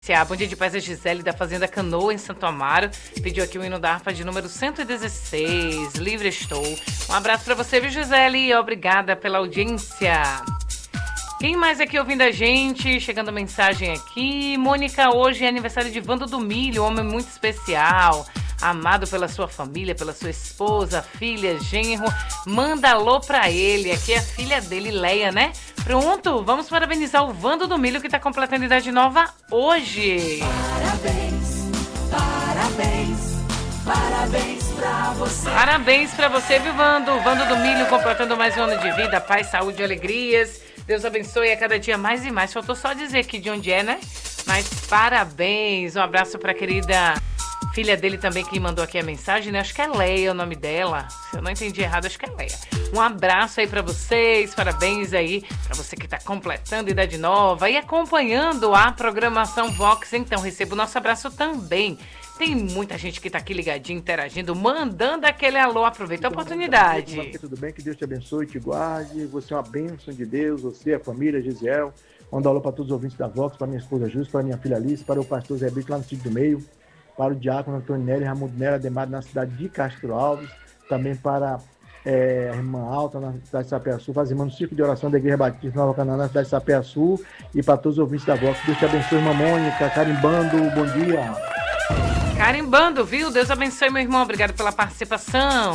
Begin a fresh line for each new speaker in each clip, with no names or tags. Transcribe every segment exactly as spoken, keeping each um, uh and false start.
Bom dia de paz a Gisele da Fazenda Canoa, em Santo Amaro. Pediu aqui o hino da harpa de número cento e dezesseis, Livre Estou. Um abraço pra você, viu, Gisele? Obrigada pela audiência. Quem mais aqui ouvindo a gente? Chegando mensagem aqui. Mônica, hoje é aniversário de Vando do Milho, um homem muito especial. Amado pela sua família, pela sua esposa, filha, genro. Manda alô pra ele. Aqui é a filha dele, Leia, né? Pronto, vamos parabenizar o Vando do Milho, que tá completando idade nova hoje.
Parabéns, parabéns, parabéns pra você.
Parabéns pra você, viu, Vando? Vando do Milho completando mais um ano de vida, paz, saúde e alegrias. Deus abençoe a cada dia mais e mais. Faltou só dizer aqui de onde é, né? Mas parabéns. Um abraço pra querida filha dele também, que mandou aqui a mensagem, né? Acho que é Leia o nome dela. Se eu não entendi errado, acho que é Leia. Um abraço aí pra vocês, parabéns aí pra você que tá completando idade nova e acompanhando a programação Vox. Então, receba o nosso abraço também. Tem muita gente que tá aqui ligadinha, interagindo, mandando aquele alô. Aproveita a oportunidade.
Tudo bem? Que Deus te abençoe, te guarde. Você é uma bênção de Deus, você, a família, Gisiel. Manda alô para todos os ouvintes da Vox, para minha esposa Júlia, para minha filha Alice, para o pastor Zé Brito lá no Sítio do Meio, para o diácono Antônio Nery, Ramundo Nery, Ademar, na cidade de Castro Alves, também para é, a irmã Alta, na cidade de Sapeaçu, para as irmãs do Círculo de Oração da Igreja Batista Nova Canaã, na cidade de Sapeaçu, e para todos os ouvintes da Vox. Deus te abençoe, irmã Mônica, carimbando, bom dia.
Carimbando, viu? Deus abençoe, meu irmão, obrigado pela participação.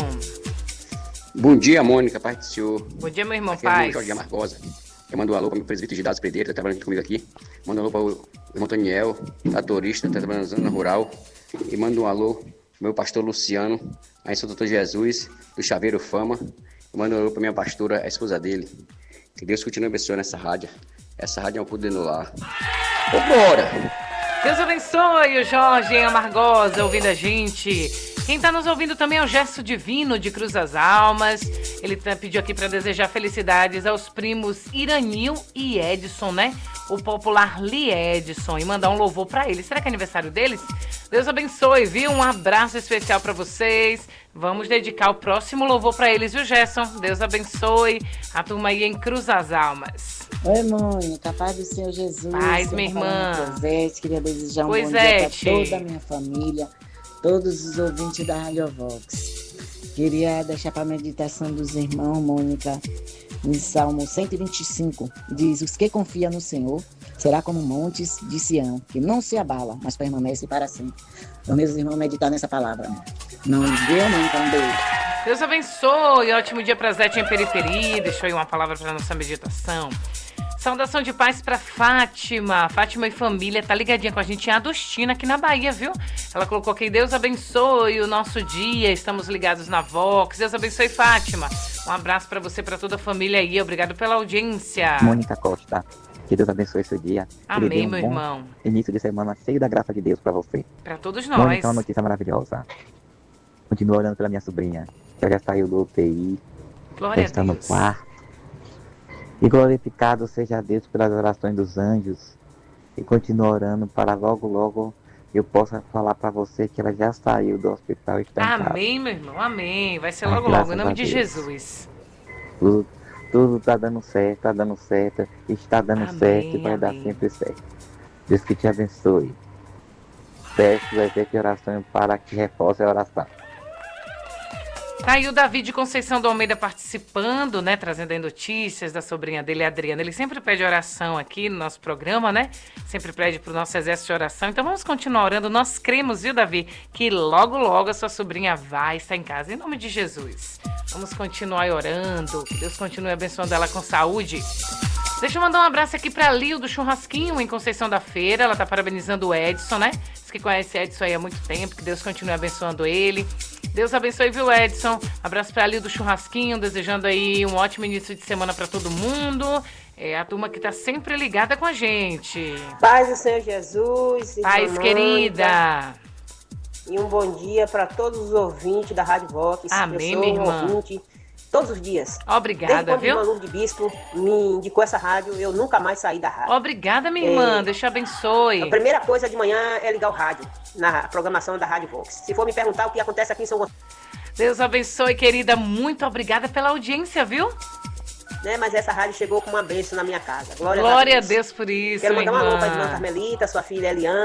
Bom dia, Mônica, paz do Senhor.
Bom dia, meu irmão,
aqui é
paz.
o Jorge Amargosa. Eu mando um alô para o meu presbítero de Dados Pedreira, que está trabalhando comigo aqui. Mando um alô para o irmão Toniel, tratorista, está trabalhando na zona rural. E mando um alô para o meu pastor Luciano, aí São Doutor Jesus, do Chaveiro Fama. E mando um alô para minha pastora, a esposa dele. Que Deus continue abençoando essa rádio. Essa rádio é um poder no lar. Vambora!
Deus abençoe o Jorge Amargosa ouvindo a gente. Quem está nos ouvindo também é o Gesto Divino de Cruz das Almas. Ele pediu aqui para desejar felicidades aos primos Iranil e Edson, né? O popular Lee Edson, e mandar um louvor para eles. Será que é aniversário deles? Deus abençoe, viu? Um abraço especial para vocês. Vamos dedicar o próximo louvor para eles, viu, Gerson? Deus abençoe a turma aí em Cruz das Almas.
Oi, Mônica, paz do Senhor Jesus.
Paz, minha irmã.
Cosete, queria desejar um
Pois
bom
é,
dia para toda a minha família, todos os ouvintes da Rádio Vox. Queria deixar para a meditação dos irmãos, Mônica, em Salmo cento e vinte e cinco, diz: os que confiam no Senhor será como montes de Sião, que não se abala, mas permanece para sempre. Então, meus irmãos, meditar nessa palavra. Não deu, não entendeu.
Deus abençoe, ótimo dia para Zete em Periperi. Deixou aí uma palavra para nossa meditação. Saudação de paz para Fátima. Fátima e família, tá ligadinha com a gente em Adostina, aqui na Bahia, viu? Ela colocou aqui: Deus abençoe o nosso dia, estamos ligados na Vox. Deus abençoe, Fátima. Um abraço para você, para toda a família aí. Obrigado pela audiência.
Mônica Costa, que Deus abençoe seu dia.
Amém,
um
meu irmão.
Início de semana cheio da graça de Deus para você.
Para todos nós.
Mônica, uma notícia maravilhosa. Continuo orando pela minha sobrinha, que ela já saiu do U T I.
Glória
já está
a Deus.
no quarto. E glorificado seja Deus pelas orações dos anjos. E continuo orando para logo, logo eu possa falar para você que ela já saiu do hospital e está em casa.
Amém, meu irmão. Amém. Vai ser
Ah,
logo, logo. Em
graças
nome
a
de
Deus.
Jesus.
Tudo, tudo tá dando certo, tá dando certo. Está dando
Amém,
certo e vai
amém.
dar sempre certo. Deus que te abençoe. Peço o efeito de oração para que reforce a oração.
Tá aí o Davi de Conceição do Almeida participando, né? Trazendo aí notícias da sobrinha dele, Adriana. Ele sempre pede oração aqui no nosso programa, né? Sempre pede pro nosso exército de oração. Então vamos continuar orando. Nós cremos, viu, Davi? Que logo, logo a sua sobrinha vai estar em casa. Em nome de Jesus. Vamos continuar orando. Que Deus continue abençoando ela com saúde. Deixa eu mandar um abraço aqui pra Lio do Churrasquinho, em Conceição da Feira. Ela tá parabenizando o Edson, né? Diz que conhece Edson aí há muito tempo. Que Deus continue abençoando ele. Deus abençoe, viu, Edson? Abraço pra Lio do Churrasquinho, desejando aí um ótimo início de semana pra todo mundo. É a turma que tá sempre ligada com a gente.
Paz do Senhor Jesus.
Paz,
irmã
querida.
Mônica, e um bom dia para todos os ouvintes da Rádio Vox.
Amém,
eu sou
minha
um
irmã.
ouvinte todos os dias.
Obrigada,
Desde quando
viu?
o irmão de Bispo me indicou essa rádio, eu nunca mais saí da rádio.
Obrigada, minha irmã.
É,
Deus te abençoe.
A primeira coisa de manhã é ligar o rádio, na programação da Rádio Vox. Se for me perguntar o que acontece aqui em São Gonçalo,
Deus abençoe, querida. Muito obrigada pela audiência, viu?
né? Mas essa rádio chegou com uma bênção na minha casa. Glória,
Glória
a Deus.
a Deus por isso,
Quero mandar
irmã.
uma alô para a irmã Carmelita, sua filha Eliane.